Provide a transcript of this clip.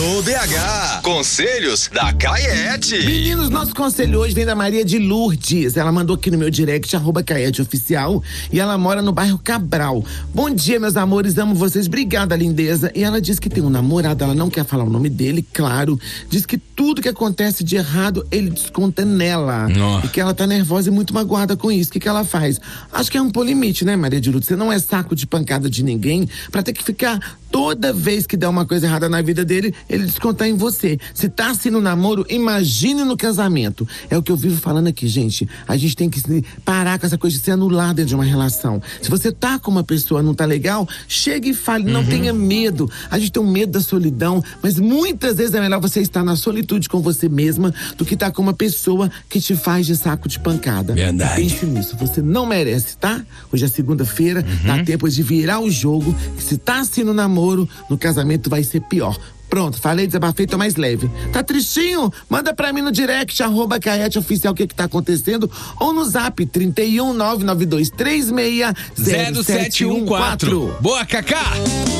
Alô, DH, conselhos da Caiete. Meninos, nosso conselho hoje vem da Maria de Lourdes. Ela mandou aqui no meu direct, @CaeteOficial, e ela mora no bairro Cabral. Bom dia, meus amores, amo vocês, obrigada, lindeza. E ela diz que tem um namorado, ela não quer falar o nome dele, claro. Diz que tudo que acontece de errado, ele desconta nela. E que ela tá nervosa e muito magoada com isso. O que ela faz? Acho que é um limite, né, Maria de Lourdes? Você não é saco de pancada de ninguém pra ter que ficar toda vez que der uma coisa errada na vida dele, ele descontar em você. Se tá assim no namoro, imagine no casamento. É o que eu vivo falando aqui, gente. A gente tem que parar com essa coisa de ser anulado dentro de uma relação. Se você tá com uma pessoa, não tá legal, chegue e fale, não tenha medo. A gente tem um medo da solidão, mas muitas vezes é melhor você estar na solitude com você mesma do que estar com uma pessoa que te faz de saco de pancada. Verdade. Pense nisso, você não merece, tá? Hoje é segunda-feira, dá tempo de virar o jogo. Se tá assim no namoro, no casamento vai ser pior. Pronto, falei, desabafei, tô mais leve. Tá tristinho? Manda pra mim no direct, @CaeteOficial, o que tá acontecendo, ou no zap 31 99236 0714. Boa, Cacá!